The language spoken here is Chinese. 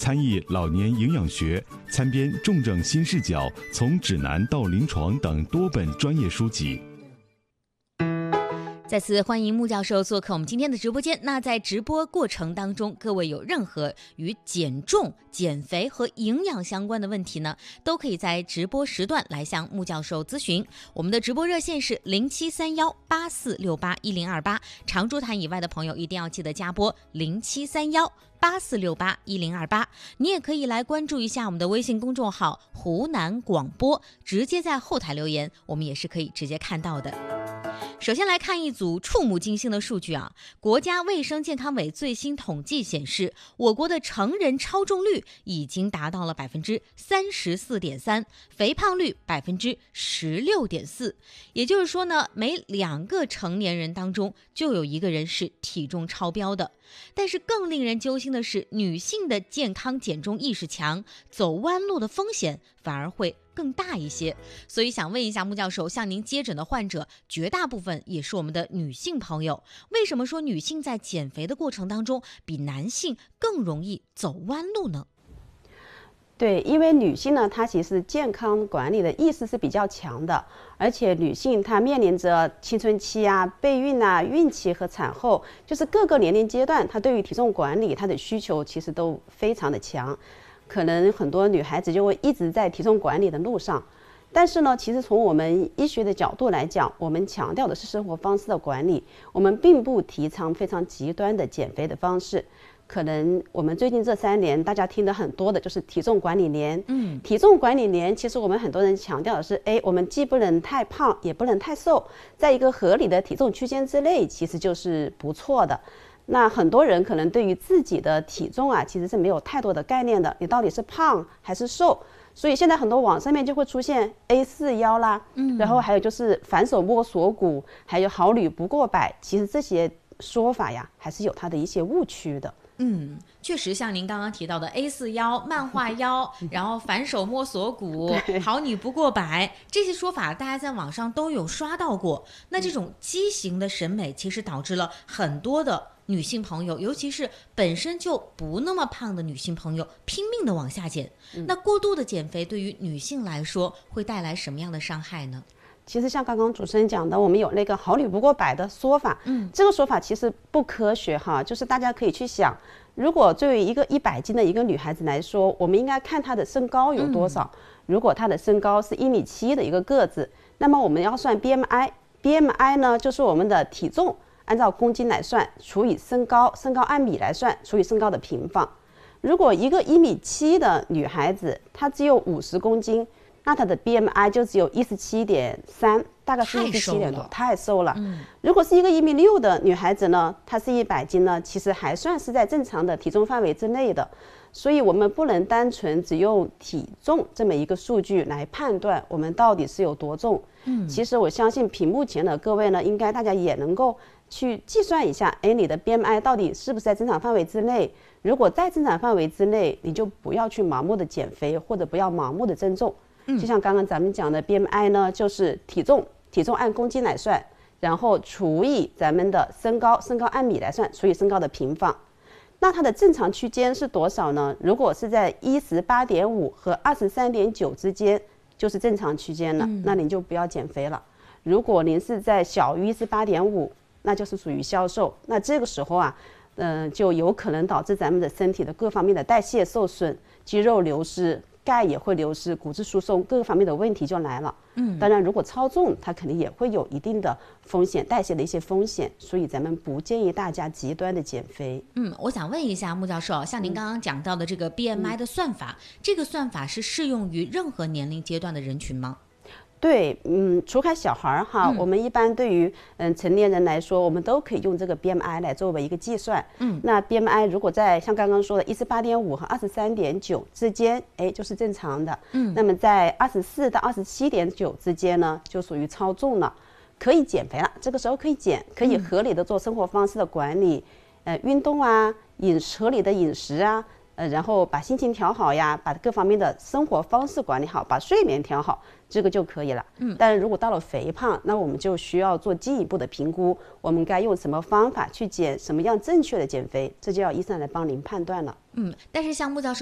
参译老年营养学，参编重症新视角，从指南到临床等多本专业书籍。 再次欢迎穆教授做客我们今天的直播间。那在直播过程当中，各位有任何与减重、减肥和营养相关的问题呢，都可以在直播时段来向穆教授咨询。我们的直播热线是073184681028，常驻台以外的朋友一定要记得加拨073184681028。你也可以来关注一下我们的微信公众号湖南广播，直接在后台留言，我们也是可以直接看到的。首先来看一组触目惊心的数据啊！国家卫生健康委最新统计显示，我国的成人超重率已经达到了34.3%，肥胖率16.4%。也就是说呢，每2个成年人当中就有1个人是体重超标的。但是更令人揪心的是，女性的健康减重意识强，走弯路的风险反而会更大一些。所以想问一下穆教授，向您接诊的患者绝大部分也是我们的女性朋友，为什么说女性在减肥的过程当中比男性更容易走弯路呢？ 对，因为女性呢，她其实健康管理的意识是比较强的，而且女性她面临着青春期啊、备孕啊、孕期和产后，就是各个年龄阶段，她对于体重管理她的需求其实都非常的强，可能很多女孩子就会一直在体重管理的路上。但是呢，其实从我们医学的角度来讲，我们强调的是生活方式的管理，我们并不提倡非常极端的减肥的方式。可能我们最近这3年大家听的很多的就是体重管理年。体重管理年其实我们很多人强调的是，我们既不能太胖也不能太瘦，在一个合理的体重区间之内其实就是不错的。那很多人可能对于自己的体重啊其实是没有太多的概念的，你到底是胖还是瘦，所以现在很多网上面就会出现 A4 腰啦，然后还有就是反手摸锁骨，还有好女不过百，其实这些说法呀还是有它的一些误区的。 确实像您刚刚提到的 A4 腰、漫画腰，然后反手摸锁骨、好女不过百，这些说法大家在网上都有刷到过。那这种畸形的审美其实导致了很多的女性朋友，尤其是本身就不那么胖的女性朋友拼命的往下减。那过度的减肥对于女性来说会带来什么样的伤害呢？ 其实像刚刚主持人讲的，我们有那个好女不过百的说法，这个说法其实不科学哈，就是大家可以去想，如果作为一个100斤的一个女孩子来说，我们应该看她的身高有多少。如果她的身高是1.7米的一个个子，那么我们要算 BMI 呢就是我们的体重按照公斤来算，除以身高按米来算，除以身高的平方。如果一个1.7米的女孩子她只有50公斤，那她的 BMI 就只有17.3，大概是17点多，太瘦了。如果是一个1.6米的女孩子呢，她是100斤呢，其实还算是在正常的体重范围之内的。所以我们不能单纯只用体重这么一个数据来判断我们到底是有多重。其实我相信屏幕前的各位呢，应该大家也能够去计算一下，你的 BMI 到底是不是在正常范围之内。如果在正常范围之内，你就不要去盲目的减肥，或者不要盲目的增重。就像刚刚咱们讲的 BMI 呢，就是体重按公斤来算，然后除以咱们的身高按米来算，除以身高的平方。那它的正常区间是多少呢？如果是在18.5和23.9之间，就是正常区间了，那您就不要减肥了。如果您是在小于18.5，那就是属于消瘦。那这个时候啊，就有可能导致咱们的身体的各方面的代谢受损，肌肉流失，钙也会流失，骨质疏松，各个方面的问题就来了。当然如果超重，它肯定也会有一定的风险，代谢的一些风险，所以咱们不建议大家极端的减肥。 我想问一下穆教授，像您刚刚讲到的这个 BMI 的算法，这个算法是适用于任何年龄阶段的人群吗？ 对，除开小孩哈，我们一般对于成年人来说，我们都可以用这个 BMI 来作为一个计算。那 BMI 如果在像刚刚说的18.5和23.9之间，就是正常的。那么在24到27.9之间呢，就属于超重了，可以减肥了。这个时候可以减，可以合理的做生活方式的管理，运动啊，合理的饮食啊。然后把心情调好呀，把各方面的生活方式管理好，把睡眠调好，这个就可以了。但是如果到了肥胖，那我们就需要做进一步的评估，我们该用什么方法去减，什么样正确的减肥，这就要医生来帮您判断了。 但是像穆教授